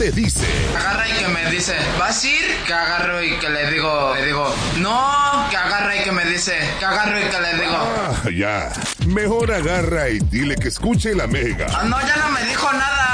te dice. Agarra y que me dice, ¿vas a ir? Que agarro y que le digo, no, que agarra y que me dice, que agarro y que le digo. Ya. Mejor agarra y dile que escuche la Mega. No, ya no me dijo nada.